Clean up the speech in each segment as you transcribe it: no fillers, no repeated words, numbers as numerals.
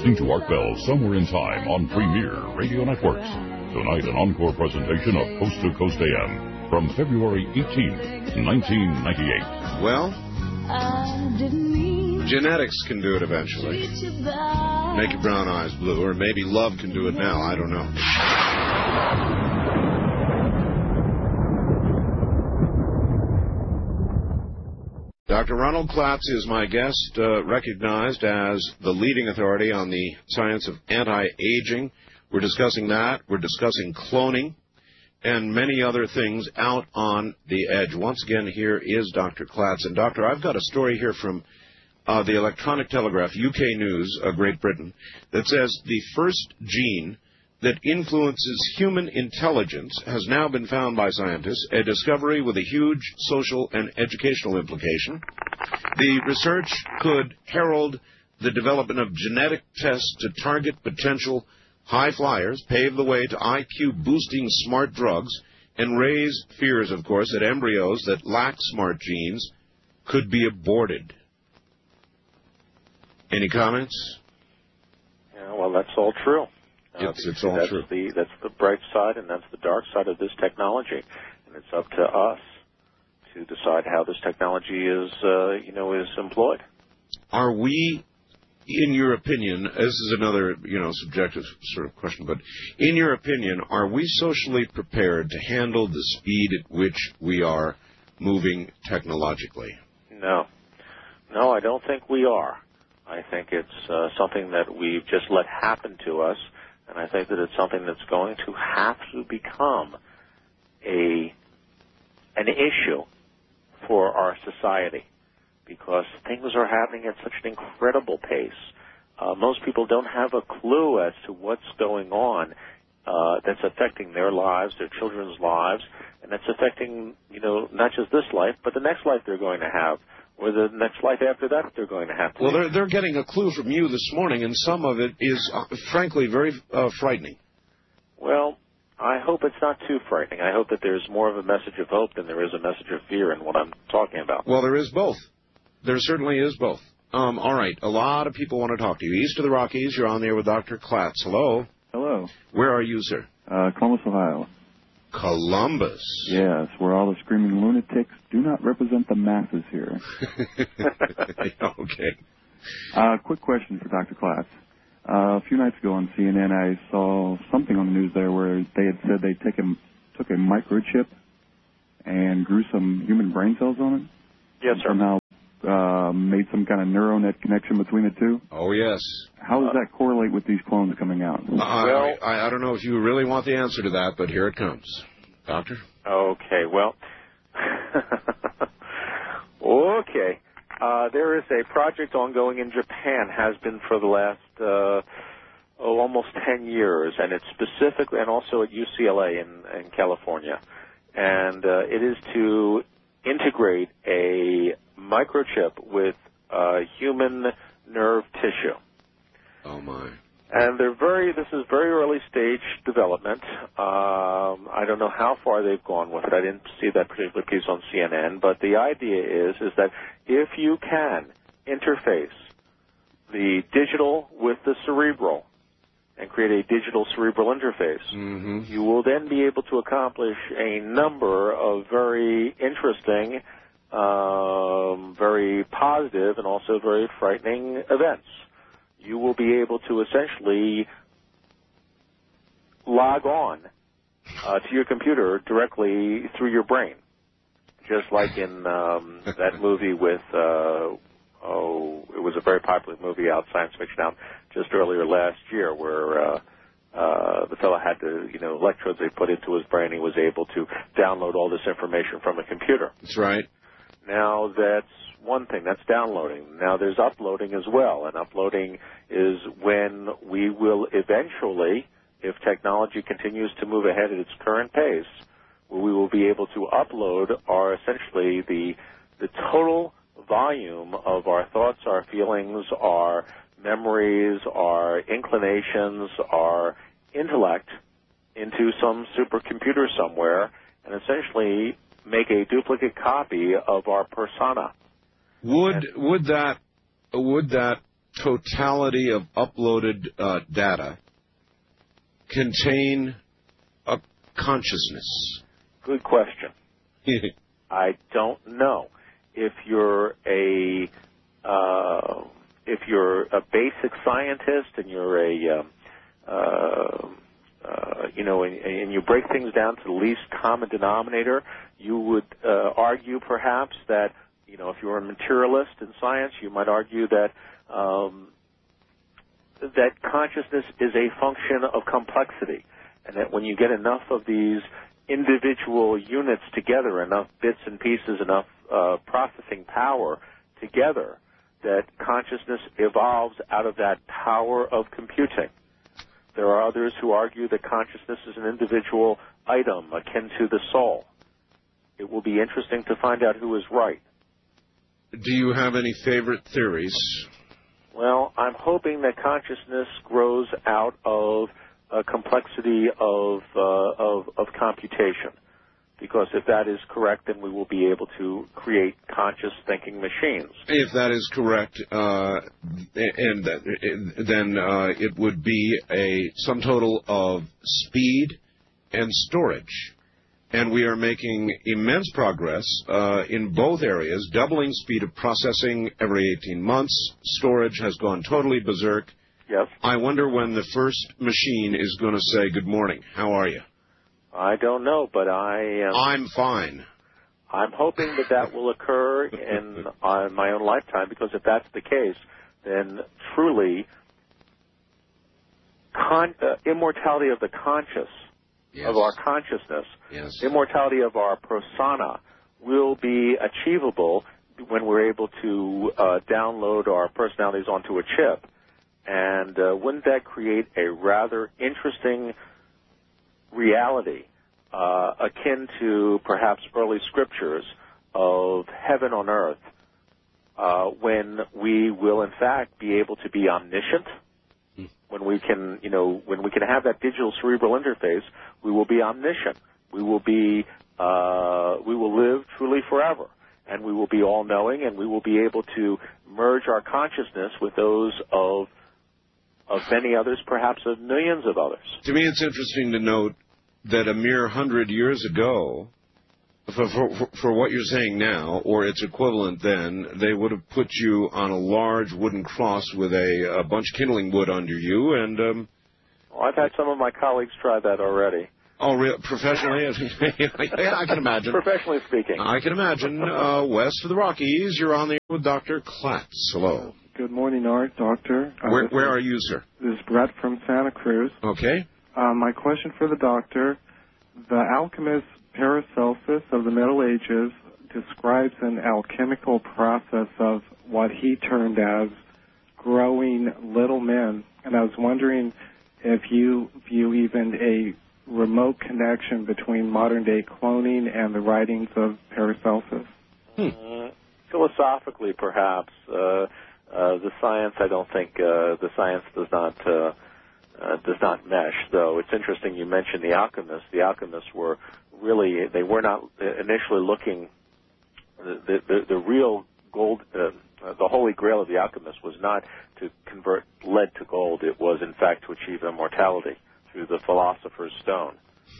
listening to Art Bell Somewhere in Time on Premier Radio Networks. Tonight, an encore presentation of Coast to Coast AM from February 18th, 1998. Well, genetics can do it eventually. Make your brown eyes blue, or maybe love can do it now. I don't know. Dr. Ronald Klatz is my guest, recognized as the leading authority on the science of anti-aging. We're discussing that. We're discussing cloning and many other things out on the edge. Once again, here is Dr. Klatz. And, Doctor, I've got a story here from the Electronic Telegraph, UK News, Great Britain, that says the first gene that influences human intelligence has now been found by scientists, a discovery with a huge social and educational implication. The research could herald the development of genetic tests to target potential high flyers, pave the way to IQ-boosting smart drugs, and raise fears, of course, that embryos that lack smart genes could be aborted. Any comments? Yeah, well, that's all true. It's all true. That's the bright side, and that's the dark side of this technology, and it's up to us to decide how this technology is employed. Are we, in your opinion, this is another subjective sort of question, but in your opinion, are we socially prepared to handle the speed at which we are moving technologically? No, I don't think we are. I think it's something that we've just let happen to us. And I think that it's something that's going to have to become an issue for our society because things are happening at such an incredible pace. Most people don't have a clue as to what's going on that's affecting their lives, their children's lives, and that's affecting, not just this life, but the next life they're going to have. Or the next life after that they're going to have to. Well, they're getting a clue from you this morning, and some of it is, frankly, very frightening. Well, I hope it's not too frightening. I hope that there's more of a message of hope than there is a message of fear in what I'm talking about. Well, there is both. There certainly is both. All right, a lot of people want to talk to you. East of the Rockies, you're on there with Dr. Klatz. Hello. Hello. Where are you, sir? Columbus, Ohio. Columbus. Yes, where all the screaming lunatics do not represent the masses here. Okay. Quick question for Dr. Klatz. A few nights ago on CNN, I saw something on the news there where they had said they took a microchip and grew some human brain cells on it. Yes, sir. Somehow made some kind of neural net connection between the two. Oh, yes. How does that correlate with these clones coming out? I don't know if you really want the answer to that, but here it comes. Doctor? Okay, well, okay. There is a project ongoing in Japan, has been for the last almost 10 years, and it's specifically, and also at UCLA in California, and it is to integrate a microchip with human nerve tissue. Oh, my. And this is very early stage development. I don't know how far they've gone with it. I didn't see that particular piece on CNN, but the idea is that if you can interface the digital with the cerebral and create a digital cerebral interface, you will then be able to accomplish a number of very interesting, very positive, and also very frightening events. You will be able to essentially log on to your computer directly through your brain, just like in that movie with, it was a very popular movie out, science fiction out, just earlier last year, where the fellow had to, electrodes they put into his brain, he was able to download all this information from a computer. That's right. Now, that's one thing. That's downloading. Now, there's uploading as well, and uploading is when we will eventually, if technology continues to move ahead at its current pace, we will be able to upload essentially the total volume of our thoughts, our feelings, our memories, our inclinations, our intellect into some supercomputer somewhere, and essentially make a duplicate copy of our persona. Would that totality of uploaded data contain a consciousness? Good question. I don't know. If you're a basic scientist and you're and you break things down to the least common denominator, you would argue perhaps that, if you're a materialist in science, you might argue that that consciousness is a function of complexity, and that when you get enough of these individual units together, enough bits and pieces, enough processing power together, that consciousness evolves out of that power of computing. There are others who argue that consciousness is an individual item akin to the soul. It will be interesting to find out who is right. Do you have any favorite theories? Well, I'm hoping that consciousness grows out of a complexity of computation, because if that is correct, then we will be able to create conscious thinking machines. If that is correct, then it would be a sum total of speed and storage. And we are making immense progress in both areas, doubling speed of processing every 18 months. Storage has gone totally berserk. Yes. I wonder when the first machine is going to say, good morning, how are you? I don't know, but I'm fine. I'm hoping that will occur in my own lifetime, because if that's the case, then truly immortality of the conscious, yes, of our consciousness, yes, immortality of our persona will be achievable when we're able to download our personalities onto a chip. And wouldn't that create a rather interesting reality akin to perhaps early scriptures of heaven on earth, when we will in fact be able to be omniscient? When we can, when we can have that digital cerebral interface, we will be omniscient. We will live truly forever, and we will be all-knowing, and we will be able to merge our consciousness with those of many others, perhaps of millions of others. To me, it's interesting to note that a mere 100 years ago, for what you're saying now, or its equivalent then, they would have put you on a large wooden cross with a bunch of kindling wood under you, and... well, I've had some of my colleagues try that already. Oh, really? Professionally? Yeah, I can imagine. Professionally speaking. I can imagine. West of the Rockies, you're on the air with Dr. Klatz. Hello. Good morning, Art, Doctor. Where are you, sir? This is Brett from Santa Cruz. Okay. My question for the doctor, the alchemist Paracelsus of the Middle Ages describes an alchemical process of what he termed as growing little men. And I was wondering if you view even a remote connection between modern-day cloning and the writings of Paracelsus. Philosophically, perhaps. The science, I don't think the science does not mesh. Though it's interesting you mentioned the alchemists. The alchemists were really, they were not initially looking. The real gold, the holy grail of the alchemists was not to convert lead to gold. It was, in fact, to achieve immortality through the philosopher's stone.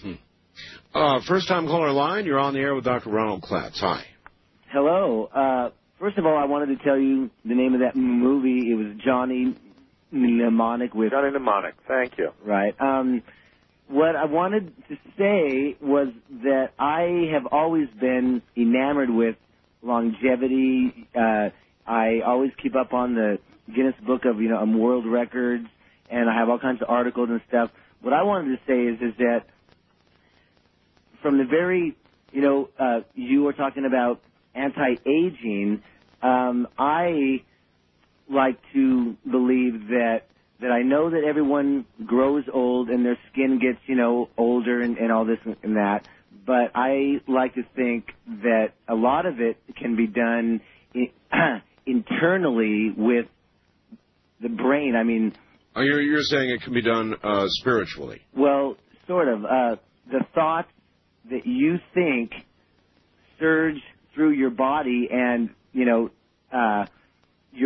First-time caller line. You're on the air with Dr. Ronald Klatz. Hi. Hello. First of all, I wanted to tell you the name of that movie. It was Johnny Mnemonic with... Johnny Mnemonic. Thank you. Right. What I wanted to say was that I have always been enamored with longevity. I always keep up on the Guinness Book of, world records, and I have all kinds of articles and stuff. What I wanted to say is that from the very, you were talking about anti-aging, I like to believe that I know that everyone grows old and their skin gets, older and all this and that, but I like to think that a lot of it can be done internally with the brain. I mean... Oh, you're saying it can be done spiritually? Well, sort of. The thoughts that you think surge through your body, and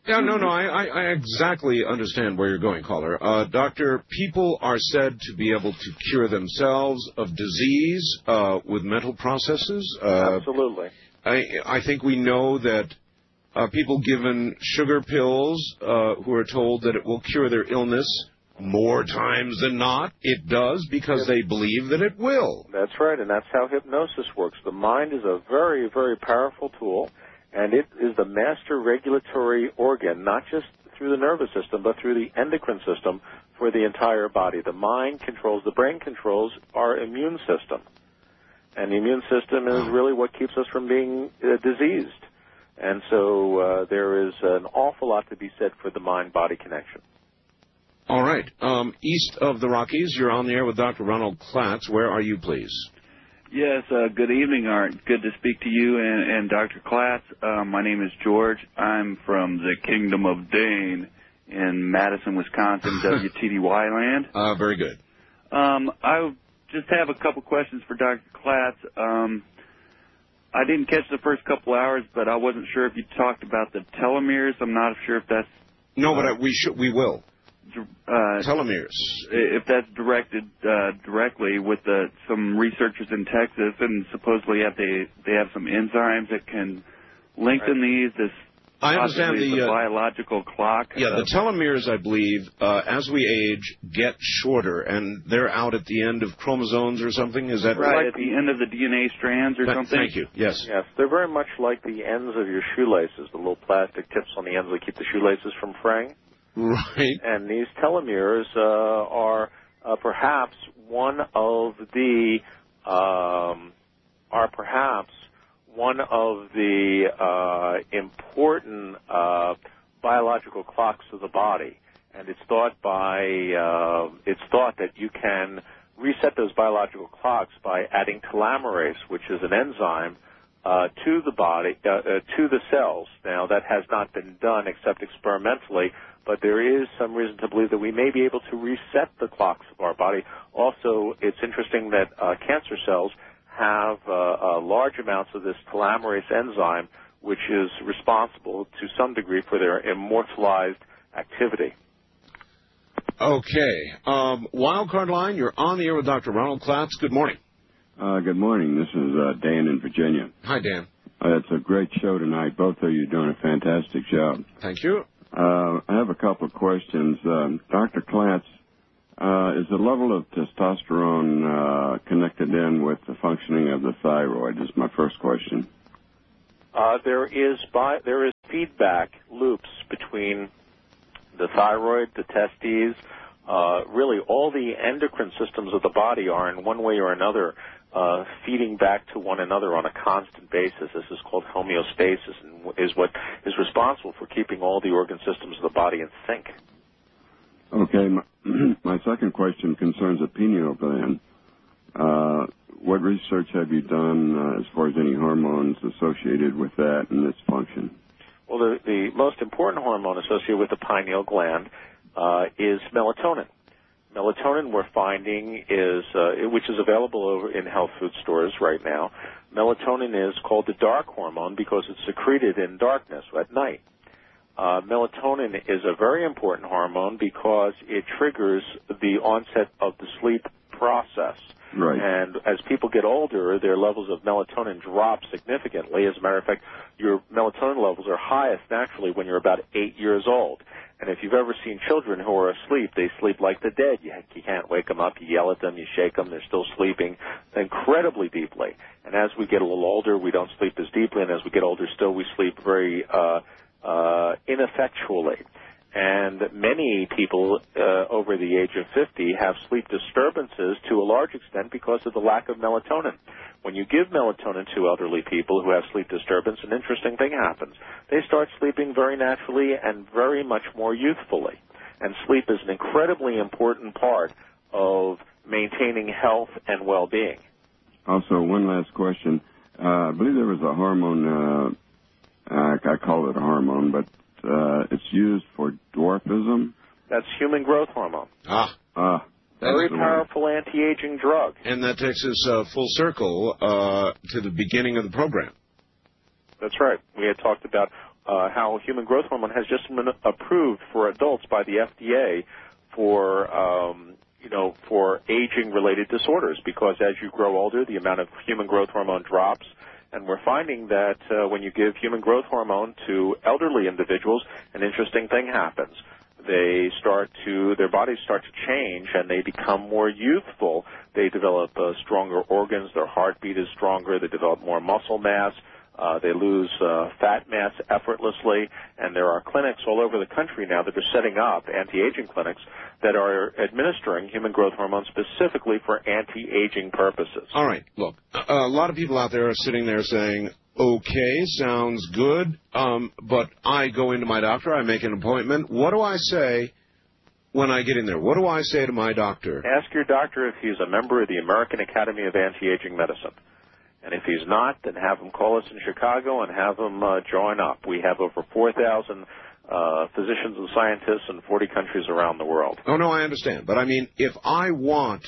Yeah, no, I exactly understand where you're going, caller. Doctor, people are said to be able to cure themselves of disease with mental processes. Absolutely. I think we know that people given sugar pills who are told that it will cure their illness more times than not, it does because they believe that it will. That's right, and that's how hypnosis works. The mind is a very, very powerful tool, and it is the master regulatory organ, not just through the nervous system, but through the endocrine system for the entire body. The brain controls our immune system. And the immune system is really what keeps us from being diseased. And so there is an awful lot to be said for the mind-body connection. All right. East of the Rockies, you're on the air with Dr. Ronald Klatz. Where are you, please? Yes, good evening, Art. Good to speak to you and Dr. Klatz. My name is George. I'm from the Kingdom of Dane in Madison, Wisconsin, WTDY land. Very good. I just have a couple questions for Dr. Klatz. I didn't catch the first couple hours, but I wasn't sure if you talked about the telomeres. I'm not sure if that's... No, but we will. Telomeres. If that's directed directly with some researchers in Texas, and supposedly they have some enzymes that can lengthen these. I understand the biological clock. Yeah, the telomeres, I believe, as we age, get shorter, and they're out at the end of chromosomes or something. Is that right? At the end of the DNA strands or something? Thank you. Yes. Yes, they're very much like the ends of your shoelaces, the little plastic tips on the ends that keep the shoelaces from fraying. Right. And these telomeres are perhaps one of the important biological clocks of the body, and it's thought that you can reset those biological clocks by adding telomerase, which is an enzyme, to the body, to the cells. Now, that has not been done except experimentally, but there is some reason to believe that we may be able to reset the clocks of our body. Also, it's interesting that cancer cells have large amounts of this telomerase enzyme, which is responsible to some degree for their immortalized activity. Okay. Wildcard line, you're on the air with Dr. Ronald Klatz. Good morning. Good morning. This is Dan in Virginia. Hi, Dan. It's a great show tonight. Both of you are doing a fantastic job. Thank you. I have a couple of questions. Dr. Klatz, is the level of testosterone connected in with the functioning of the thyroid? Is my first question. There is feedback loops between the thyroid, the testes, really all the endocrine systems of the body are in one way or another feeding back to one another on a constant basis. This is called homeostasis and is what is responsible for keeping all the organ systems of the body in sync. Okay, my second question concerns the pineal gland. What research have you done as far as any hormones associated with that and its function? Well, the most important hormone associated with the pineal gland is melatonin. Melatonin, we're finding, which is available over in health food stores right now. Melatonin is called the dark hormone because it's secreted in darkness at night. Melatonin is a very important hormone because it triggers the onset of the sleep process. Right. And as people get older, their levels of melatonin drop significantly. As a matter of fact, your melatonin levels are highest naturally when you're about 8 years old. And if you've ever seen children who are asleep, they sleep like the dead. You can't wake them up. You yell at them. You shake them. They're still sleeping incredibly deeply. And as we get a little older, we don't sleep as deeply. And as we get older still, we sleep very ineffectually. And many people over the age of 50 have sleep disturbances to a large extent because of the lack of melatonin. When you give melatonin to elderly people who have sleep disturbance, an interesting thing happens. They start sleeping very naturally and very much more youthfully. And sleep is an incredibly important part of maintaining health and well-being. Also, one last question. I believe there was a hormone, I call it a hormone, but it's used for dwarfism. That's human growth hormone. Very powerful anti-aging drug. And that takes us full circle to the beginning of the program. That's right. We had talked about how human growth hormone has just been approved for adults by the FDA for for aging-related disorders, because as you grow older, the amount of human growth hormone drops, and we're finding that when you give human growth hormone to elderly individuals, an interesting thing happens. Their bodies start to change, and they become more youthful. They develop stronger organs. Their heartbeat is stronger. They develop more muscle mass. They lose fat mass effortlessly, and there are clinics all over the country now that are setting up anti-aging clinics that are administering human growth hormone specifically for anti-aging purposes. All right, look, a lot of people out there are sitting there saying, okay, sounds good, but I go into my doctor, I make an appointment. What do I say when I get in there? What do I say to my doctor? Ask your doctor if he's a member of the American Academy of Anti-Aging Medicine. And if he's not, then have him call us in Chicago and have him join up. We have over 4,000 physicians and scientists in 40 countries around the world. Oh, no, I understand. But, I mean, if I want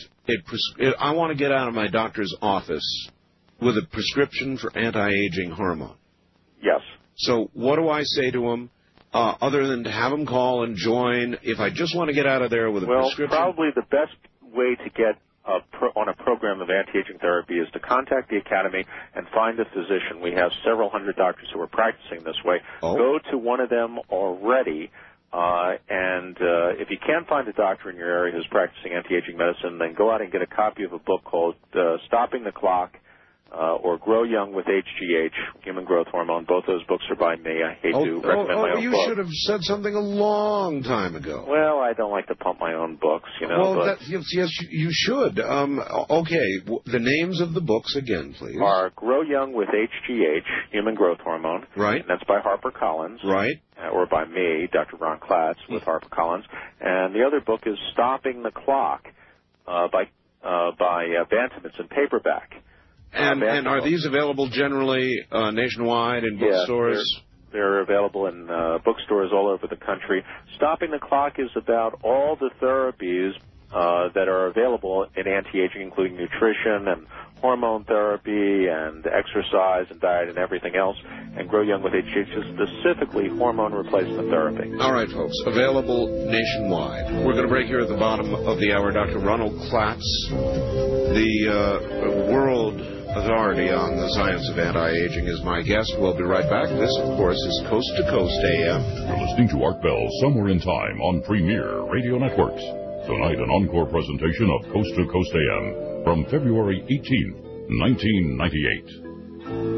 I want to get out of my doctor's office with a prescription for anti-aging hormone. Yes. So what do I say to him other than to have him call and join if I just want to get out of there with a prescription? Well, probably the best way to get on a program of anti-aging therapy is to contact the Academy and find a physician. We have several hundred doctors who are practicing this way. Oh. Go to one of them already, and if you can't find a doctor in your area who's practicing anti-aging medicine, then go out and get a copy of a book called Stopping the Clock, or Grow Young with HGH, Human Growth Hormone. Both those books are by me. I hate to recommend my own you book. should have said something a long time ago. Well, I don't like to pump my own books, Well, but yes, you should. Okay, the names of the books again, please. Are Grow Young with HGH, Human Growth Hormone. Right. And that's by HarperCollins. Right. Or by me, Dr. Ron Klatz, with HarperCollins. And the other book is Stopping the Clock by Bantam. It's in paperback. And are these available generally nationwide in bookstores? They're available in bookstores all over the country. Stopping the Clock is about all the therapies that are available in anti-aging, including nutrition and hormone therapy and exercise and diet and everything else. And Grow Young with HGH is specifically hormone replacement therapy. All right, folks. Available nationwide. We're going to break here at the bottom of the hour. Dr. Ronald Klatz, the world authority on the science of anti-aging, is my guest. We'll be right back. This, of course, is Coast to Coast AM. You're listening to Art Bell, Somewhere in Time on Premier Radio Networks. Tonight, an encore presentation of Coast to Coast AM from February 18, 1998.